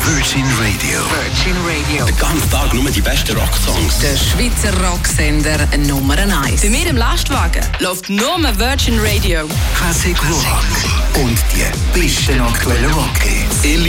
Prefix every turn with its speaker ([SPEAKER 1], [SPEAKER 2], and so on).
[SPEAKER 1] Virgin Radio.
[SPEAKER 2] Virgin Radio.
[SPEAKER 3] Den ganzen Tag nur die besten Rocksongs.
[SPEAKER 2] Der Schweizer Rocksender Nummer 1.
[SPEAKER 4] Bei mir im Lastwagen läuft nur Virgin Radio.
[SPEAKER 1] Classic Rock. Und die besten aktuellen Rockhits.